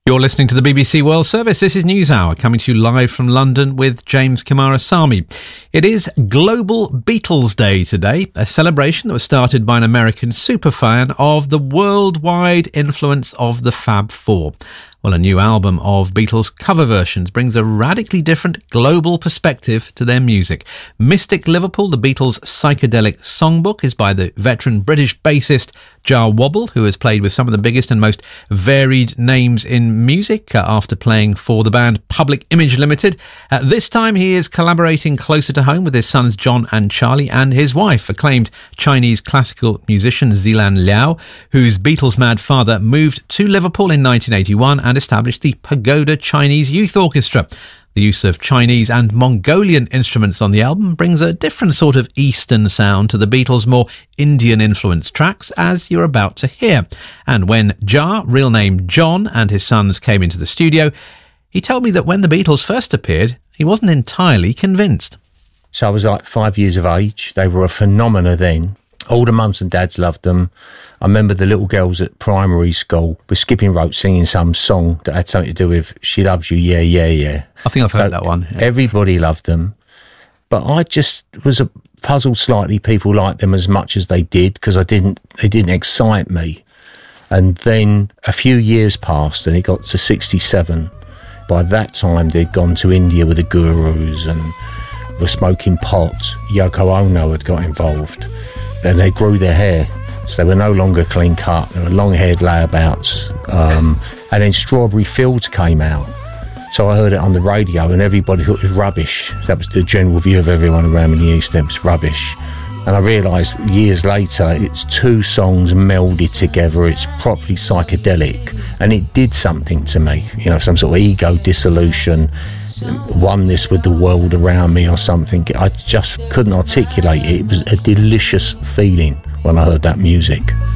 You're listening to the BBC World Service. This is NewsHour, coming to you live from London with James Kumarasamy. It is Global Beatles Day today, a celebration that was started by an American superfan of the worldwide influence of the Fab Four. Well, a new album of Beatles cover versions brings a radically different global perspective to their music. Mystic Liverpool, the Beatles' psychedelic songbook, is by the veteran British bassist Jah Wobble, who has played with some of the biggest and most varied names in music after playing for the band Public Image Limited. This time he is collaborating closer to home with his sons John and Charlie and his wife, acclaimed Chinese classical musician Zilan Liao, whose Beatles-mad father moved to Liverpool in 1981 and established the Pagoda Chinese Youth Orchestra. The use of Chinese and Mongolian instruments on the album brings a different sort of Eastern sound to the Beatles' more Indian-influenced tracks, as you're about to hear. And when Jah, real name John, and his sons came into the studio, he told me that when the Beatles first appeared, he wasn't entirely convinced. So I was like 5 years of age. They were a phenomena then. All the mums and dads loved them. I remember the little girls at primary school were skipping rope singing some song that had something to do with She Loves You, Yeah, Yeah, Yeah. I think I've heard that one. Yeah. Everybody loved them. But I just was puzzled slightly people liked them as much as they did, because they didn't excite me. And then a few years passed and it got to 67. By that time they'd gone to India with the Gurus and were smoking pot. Yoko Ono had got involved. Then they grew their hair, so they were no longer clean cut. They were long-haired layabouts. And then Strawberry Fields came out. So I heard it on the radio and everybody thought it was rubbish. That was the general view of everyone around in the East. It was rubbish. And I realised years later it's two songs melded together. It's properly psychedelic. And it did something to me, you know, some sort of ego dissolution, oneness with the world around me or something. I just couldn't articulate it. It was a delicious feeling when I heard that music.